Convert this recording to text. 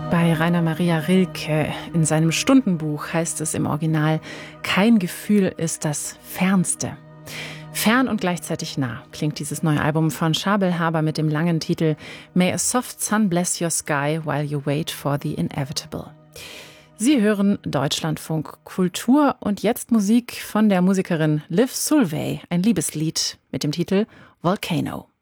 Bei Rainer Maria Rilke in seinem Stundenbuch heißt es im Original: Kein Gefühl ist das Fernste. Fern und gleichzeitig nah klingt dieses neue Album von Schabelhaber mit dem langen Titel May a soft sun bless your sky while you wait for the inevitable. Sie hören Deutschlandfunk Kultur und jetzt Musik von der Musikerin Liv Solvay, ein Liebeslied mit dem Titel Volcano.